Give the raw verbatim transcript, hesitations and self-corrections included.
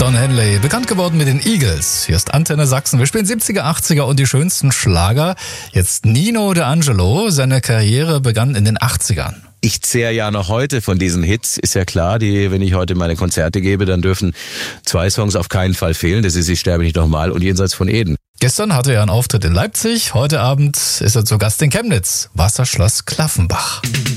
Don Henley, bekannt geworden mit den Eagles. Hier ist Antenne Sachsen. Wir spielen siebziger, achtziger und die schönsten Schlager. Jetzt Nino D'Angelo. Seine Karriere begann in den achtzigern. Ich zehre ja noch heute von diesen Hits, ist ja klar, die, wenn ich heute meine Konzerte gebe, dann dürfen zwei Songs auf keinen Fall fehlen. Das ist Ich sterbe nicht nochmal und Jenseits von Eden. Gestern hatte er einen Auftritt in Leipzig. Heute Abend ist er zu Gast in Chemnitz. Wasserschloss Klaffenbach.